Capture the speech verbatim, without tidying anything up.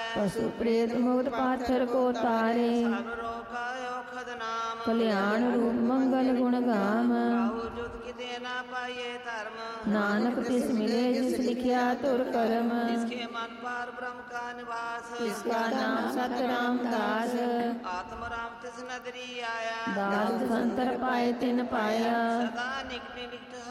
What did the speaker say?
पशु प्रेत मुक्त पाथर को तारे सब रोग का औषध नाम कल्याण रूप मंगल गुण गाम काहू जुत किते ना पाइये धर्म नानक तिस मिले जिस लिखिया तुर कर्म इसके मन पार ब्रह्म का निवास इसका नाम सतराम दास आत्म राम तिस नदरी आया दास संतर पाए तिन पाया सदा निकट निकट